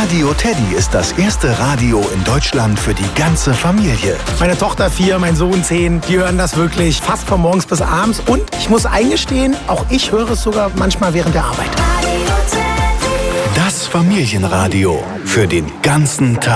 Radio Teddy ist das erste Radio in Deutschland für die ganze Familie. Meine Tochter 4, mein Sohn 10, die hören das wirklich fast von morgens bis abends. Und ich muss eingestehen, auch ich höre es sogar manchmal während der Arbeit. Das Familienradio für den ganzen Tag.